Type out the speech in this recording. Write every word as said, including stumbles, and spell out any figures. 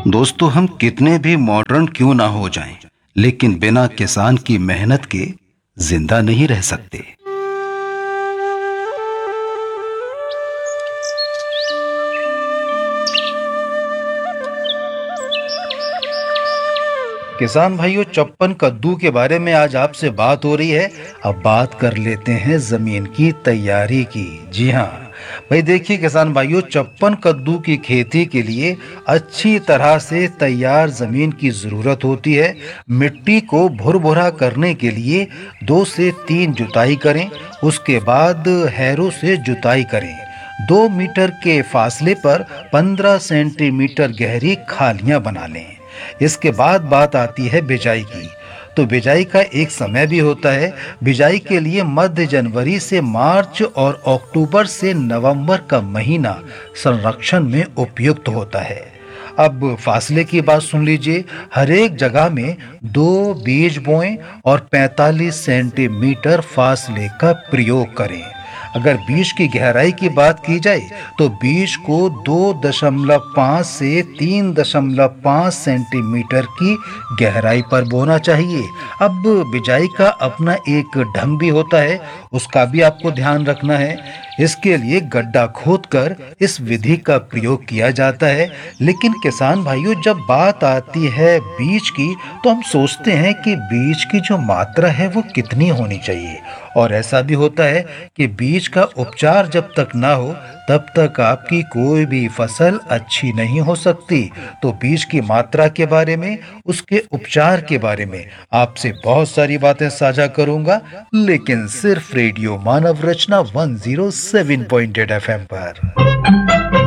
दोस्तों, हम कितने भी मॉडर्न क्यों ना हो जाएं, लेकिन बिना किसान की मेहनत के जिंदा नहीं रह सकते। किसान भाइयों, चप्पन कद्दू के बारे में आज आपसे बात हो रही है। अब बात कर लेते हैं जमीन की तैयारी की। जी हाँ भाई, देखिए किसान भाइयों, चप्पन कद्दू की खेती के लिए अच्छी तरह से तैयार जमीन की जरूरत होती है। मिट्टी को भुरभुरा करने के लिए दो से तीन जुताई करें। उसके बाद हैरों से जुताई करें। दो मीटर के फासले पर पंद्रह सेंटीमीटर गहरी खालियां बना लें। इसके बाद बात आती है बिजाई की। तो बिजाई का एक समय भी होता है। बिजाई के लिए मध्य जनवरी से मार्च और अक्टूबर से नवंबर का महीना संरक्षण में उपयुक्त होता है। अब फासले की बात सुन लीजिए। हर एक जगह में दो बीज बोएं और पैंतालीस सेंटीमीटर फासले का प्रयोग करें। अगर बीज की गहराई की बात की जाए तो बीज को दो दशमलव पाँच से तीन दशमलव पाँच सेंटीमीटर की गहराई पर बोना चाहिए। अब बिजाई का अपना एक ढंग भी होता है, उसका भी आपको ध्यान रखना है। इसके लिए गड्ढा खोदकर इस विधि का प्रयोग किया जाता है। लेकिन किसान भाइयों, जब बात आती है बीज की, तो हम सोचते हैं कि बीज की जो मात्रा है वो कितनी होनी चाहिए। और ऐसा भी होता है कि बीज का उपचार जब तक ना हो तब तक आपकी कोई भी फसल अच्छी नहीं हो सकती। तो बीज की मात्रा के बारे में, उसके उपचार के बारे में आपसे बहुत सारी बातें साझा करूंगा, लेकिन सिर्फ रेडियो मानव रचना एक सौ सात पॉइंट आठ एफ एम पर।